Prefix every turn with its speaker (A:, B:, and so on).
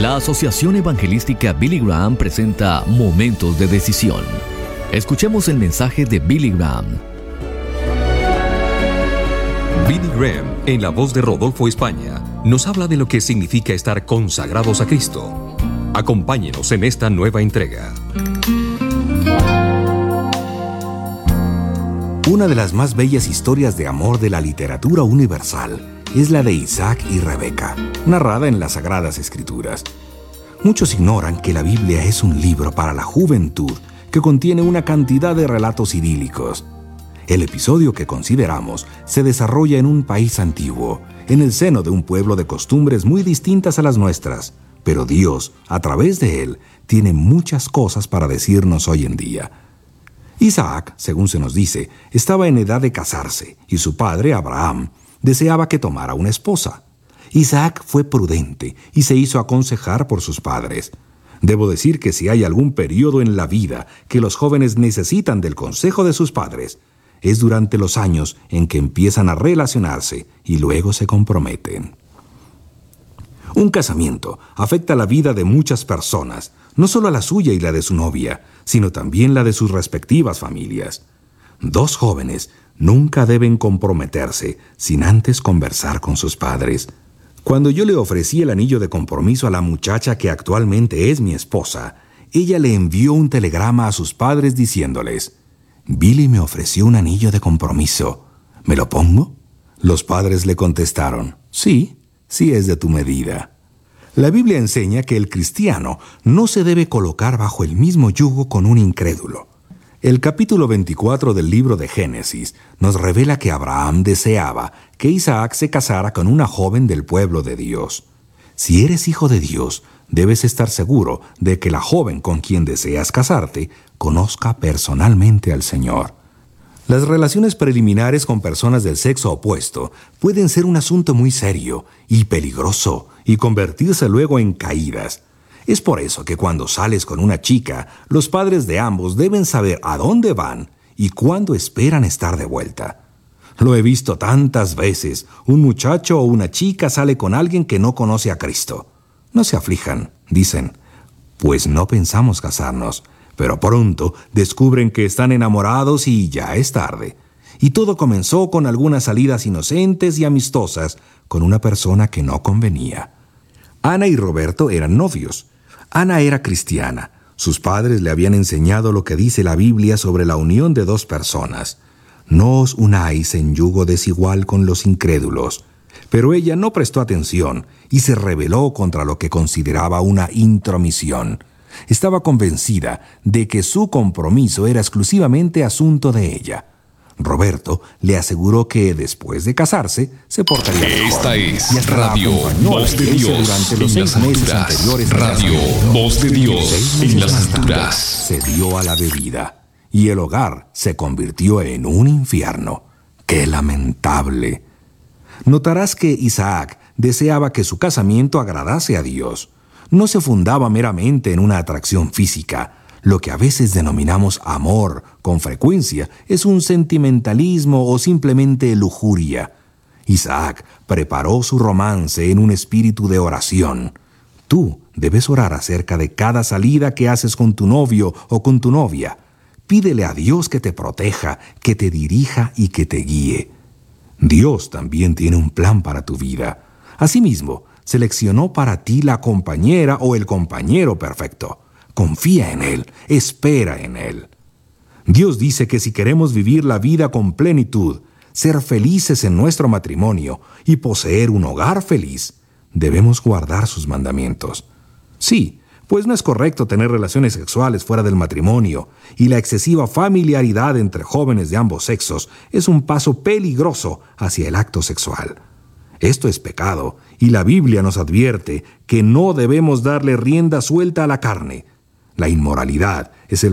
A: La Asociación Evangelística Billy Graham presenta Momentos de Decisión. Escuchemos el mensaje de Billy Graham.
B: Billy Graham, en la voz de Rodolfo España, nos habla de lo que significa estar consagrados a Cristo. Acompáñenos en esta nueva entrega.
C: Una de las más bellas historias de amor de la literatura universal es la de Isaac y Rebeca, narrada en las Sagradas Escrituras. Muchos ignoran que la Biblia es un libro para la juventud que contiene una cantidad de relatos idílicos. El episodio que consideramos se desarrolla en un país antiguo, en el seno de un pueblo de costumbres muy distintas a las nuestras, pero Dios, a través de él, tiene muchas cosas para decirnos hoy en día. Isaac, según se nos dice, estaba en edad de casarse y su padre, Abraham, deseaba que tomara una esposa. Isaac fue prudente y se hizo aconsejar por sus padres. Debo decir que si hay algún periodo en la vida que los jóvenes necesitan del consejo de sus padres, es durante los años en que empiezan a relacionarse y luego se comprometen. Un casamiento afecta la vida de muchas personas, no solo a la suya y la de su novia, sino también la de sus respectivas familias. Dos jóvenes nunca deben comprometerse sin antes conversar con sus padres. Cuando yo le ofrecí el anillo de compromiso a la muchacha que actualmente es mi esposa, ella le envió un telegrama a sus padres diciéndoles: «Billy me ofreció un anillo de compromiso. ¿Me lo pongo?» Los padres le contestaron: «Sí, sí es de tu medida». La Biblia enseña que el cristiano no se debe colocar bajo el mismo yugo con un incrédulo. El capítulo 24 del libro de Génesis nos revela que Abraham deseaba que Isaac se casara con una joven del pueblo de Dios. Si eres hijo de Dios, debes estar seguro de que la joven con quien deseas casarte conozca personalmente al Señor. Las relaciones preliminares con personas del sexo opuesto pueden ser un asunto muy serio y peligroso y convertirse luego en caídas. Es por eso que cuando sales con una chica, los padres de ambos deben saber a dónde van y cuándo esperan estar de vuelta. Lo he visto tantas veces. Un muchacho o una chica sale con alguien que no conoce a Cristo. No se aflijan, dicen, pues no pensamos casarnos, pero pronto descubren que están enamorados y ya es tarde. Y todo comenzó con algunas salidas inocentes y amistosas con una persona que no convenía. Ana y Roberto eran novios. Ana era cristiana. Sus padres le habían enseñado lo que dice la Biblia sobre la unión de dos personas. No os unáis en yugo desigual con los incrédulos. Pero ella no prestó atención y se rebeló contra lo que consideraba una intromisión. Estaba convencida de que su compromiso era exclusivamente asunto de ella. Roberto le aseguró que después de casarse se portaría mejor.
B: Esta es
C: Y hasta
B: Radio Voz de Dios
C: durante los
B: en
C: 6
B: las
C: meses
B: alturas.
C: anteriores al
B: Radio
C: casamiento.
B: Voz de Dios
C: 6
B: en
C: meses
B: las
C: más tarde,
B: alturas.
C: se dio a la bebida y el hogar se convirtió en un infierno. ¡Qué lamentable! Notarás que Isaac deseaba que su casamiento agradase a Dios. No se fundaba meramente en una atracción física. Lo que a veces denominamos amor, con frecuencia, es un sentimentalismo o simplemente lujuria. Isaac preparó su romance en un espíritu de oración. Tú debes orar acerca de cada salida que haces con tu novio o con tu novia. Pídele a Dios que te proteja, que te dirija y que te guíe. Dios también tiene un plan para tu vida. Asimismo, seleccionó para ti la compañera o el compañero perfecto. Confía en Él, espera en Él. Dios dice que si queremos vivir la vida con plenitud, ser felices en nuestro matrimonio y poseer un hogar feliz, debemos guardar sus mandamientos. Sí, pues no es correcto tener relaciones sexuales fuera del matrimonio, y la excesiva familiaridad entre jóvenes de ambos sexos es un paso peligroso hacia el acto sexual. Esto es pecado, y la Biblia nos advierte que no debemos darle rienda suelta a la carne. La inmoralidad es el